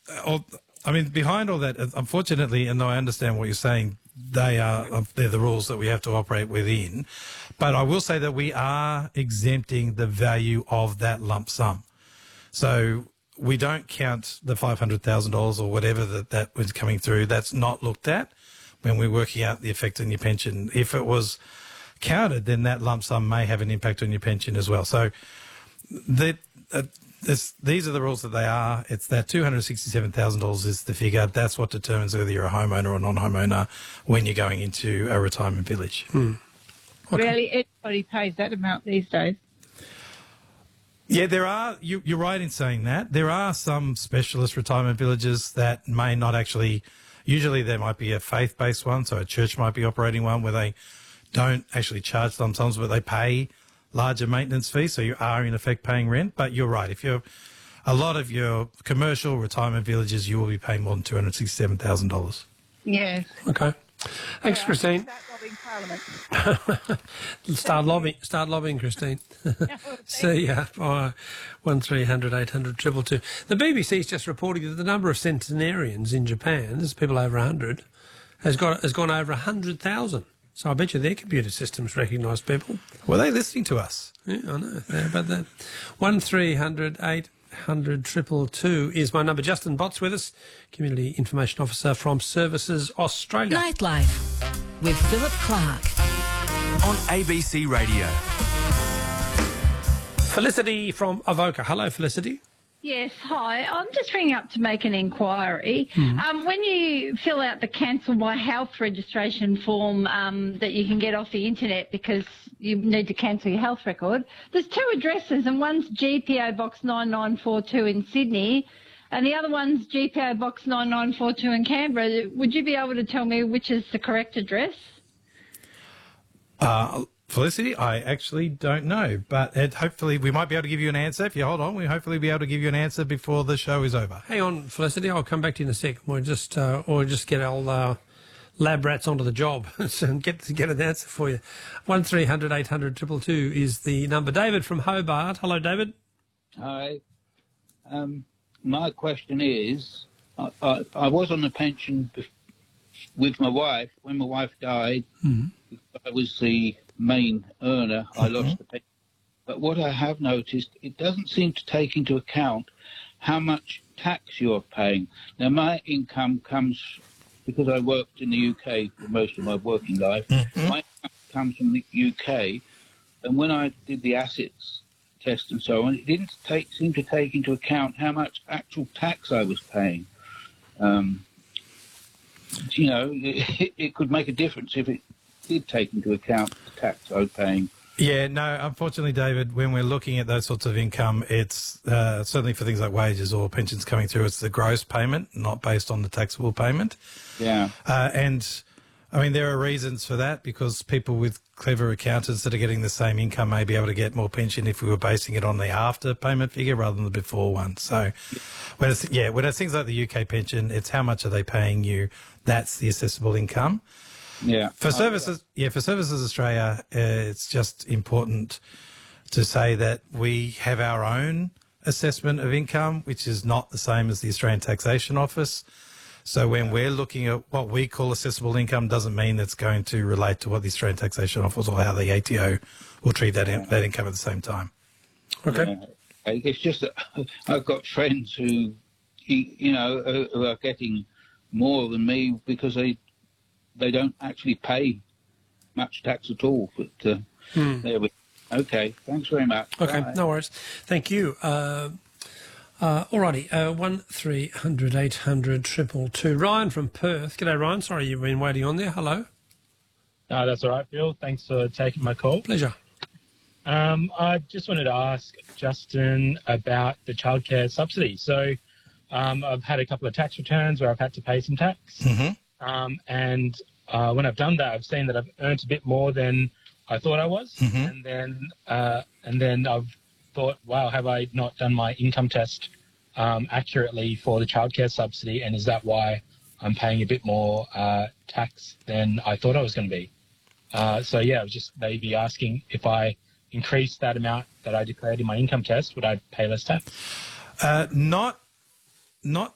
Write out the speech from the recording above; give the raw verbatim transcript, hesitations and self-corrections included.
all, I mean, behind all that, unfortunately, and I understand what you're saying, they are they're the rules that we have to operate within. But I will say that we are exempting the value of that lump sum. So we don't count the five hundred thousand dollars or whatever that, that was coming through. That's not looked at when we're working out the effect on your pension. If it was counted, then that lump sum may have an impact on your pension as well. So the, uh, this, these are the rules that they are. It's that two hundred sixty-seven thousand dollars is the figure. That's what determines whether you're a homeowner or non-homeowner when you're going into a retirement village. Hmm. Okay. Really, everybody pays that amount these days. Yeah, there are, you, you're right in saying that. There are some specialist retirement villages that may not actually, usually there might be a faith-based one, so a church might be operating one where they don't actually charge lump sums, but they pay larger maintenance fees, so you are in effect paying rent. But you're right, if you're, a lot of your commercial retirement villages, you will be paying more than two hundred sixty-seven thousand dollars. Yes. Okay. Thanks, Yeah, Christine. Start lobbying Parliament. start lobbying, start lobbying, Christine. See ya. Oh, one three hundred eight hundred triple two. The B B C's just reporting that the number of centenarians in Japan, there's people over one hundred, has got has gone over one hundred thousand. So I bet you their computer systems recognise people. Were they listening to us? Yeah, I know. How about that? one three hundred eight hundred triple two is my number. Justin Bott's with us, Community Information Officer from Services Australia. Nightlife with Philip Clark on A B C Radio. Felicity from Avoca. Hello, Felicity. Yes, hi. I'm just ringing up to make an inquiry. Mm. Um, when you fill out the cancel my health registration form um, that you can get off the internet because you need to cancel your health record, there's two addresses, and one's G P O Box nine nine four two in Sydney and the other one's G P O Box nine nine four two in Canberra. Would you be able to tell me which is the correct address? Uh, Felicity, I actually don't know, but it, hopefully we might be able to give you an answer. If you hold on, we'll hopefully be able to give you an answer before the show is over. Hang on, Felicity, I'll come back to you in a sec. We'll just, uh, or just get our uh, lab rats onto the job and get get an answer for you. one three hundred eight hundred triple two is the number. David from Hobart. Hello, David. Hi. Um, my question is, I, I, I was on a pension bef- with my wife. When my wife died, mm-hmm. I was the main earner. I Mm-hmm. lost the pension. But what I have noticed, it doesn't seem to take into account how much tax you're paying. Now, my income comes, because I worked in the U K for most of my working life, Mm-hmm. my income comes from the U K, and when I did the assets test and so on, it didn't take, seem to take into account how much actual tax I was paying. Um, you know, it, it could make a difference if it did take into account the tax I was paying. Yeah, no, unfortunately, David, when we're looking at those sorts of income, it's uh, certainly for things like wages or pensions coming through, it's the gross payment, not based on the taxable payment. Yeah. Uh, and, I mean, there are reasons for that because people with clever accountants that are getting the same income may be able to get more pension if we were basing it on the after payment figure rather than the before one. So, when it's, yeah, when it's things like the U K pension, it's how much are they paying you? That's the assessable income. Yeah. For services, yeah, for Services Australia, uh, it's just important to say that we have our own assessment of income, which is not the same as the Australian Taxation Office. So when we're looking at what we call assessable income, doesn't mean it's going to relate to what the Australian Taxation Office or how the A T O will treat that in, that income at the same time. Okay. Yeah. It's just that I've got friends who, you know, who are getting more than me because they they don't actually pay much tax at all. But uh, Hmm. there we Okay, thanks very much. Okay, Bye. no worries. Thank you. Uh, uh, alrighty, uh, one three hundred eight hundred triple two. Ryan from Perth. G'day, Ryan. Sorry you've been waiting on there. Hello. No, that's all right, Phil. Thanks for taking my call. Pleasure. Um, I just wanted to ask Justin about the childcare subsidy. So um, I've had a couple of tax returns where I've had to pay some tax. Mm-hmm. Um, and uh, when I've done that, I've seen that I've earned a bit more than I thought I was. Mm-hmm. And then uh, and then I've thought, wow, have I not done my income test um, accurately for the childcare subsidy? And is that why I'm paying a bit more uh, tax than I thought I was going to be? Uh, so, yeah, I was just maybe asking if I increase that amount that I declared in my income test, would I pay less tax? Uh, not, not